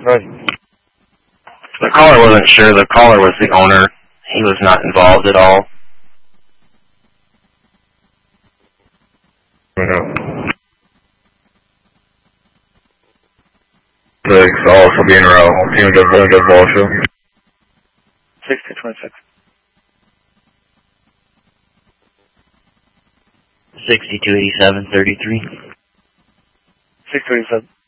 Right. The caller wasn't sure. The caller was the owner. He was not involved at all. Yeah. Thanks all for being around. Team of Marshall. 6026. 628733. 637.